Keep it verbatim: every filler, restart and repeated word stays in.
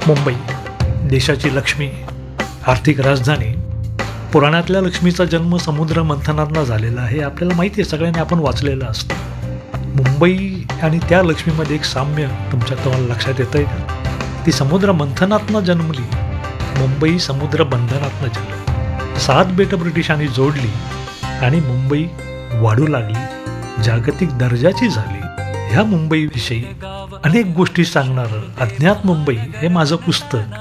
मुंबई देशाची लक्ष्मी, आर्थिक राजधानी. पुराणातल्या लक्ष्मीचा जन्म समुद्र मंथनातनं झालेला आहे, आपल्याला माहिती आहे, सगळ्यांनी आपण वाचलेलं असतं. मुंबई आणि त्या लक्ष्मीमध्ये एक साम्य तुमच्या तुम्हाला लक्षात येतं आहे का? ती समुद्र मंथनातनं जन्मली, मुंबई समुद्र बंधनातनं जन्मली. सात बेटं ब्रिटिशांनी जोडली आणि मुंबई वाढू लागली, जागतिक दर्जाची झाली. ह्या मुंबईविषयी अनेक गोष्टी सांगणारं अज्ञात मुंबई हे माझं पुस्तक